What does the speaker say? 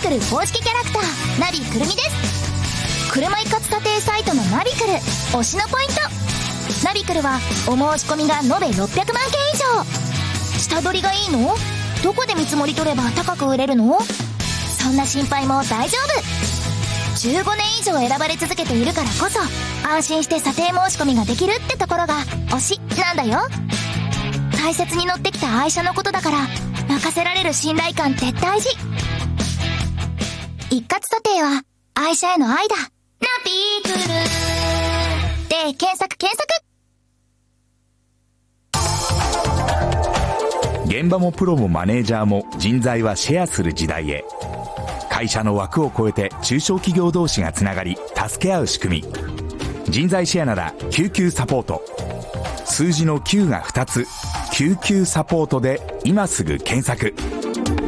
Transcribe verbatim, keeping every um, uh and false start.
クル公式キャラクターナビくるみです。車一括査定サイトのナビクル推しのポイント。ナビクルはお申し込みが延べろっぴゃくまんけん以上。下取りがいいの？どこで見積もり取れば高く売れるの？そんな心配も大丈夫。じゅうごねん以上選ばれ続けているからこそ安心して査定申し込みができるってところが推しなんだよ。大切に乗ってきた愛車のことだから任せられる信頼感って大事。一括査定は愛車への愛だ。ナビクルで検索検索。 現場もプロもマネージャーも人材はシェアする時代へ。会社の枠を超えて中小企業同士がつながり助け合う仕組み。人材シェアなら救急サポート。数字のきゅうがふたつ、救急サポートで今すぐ検索。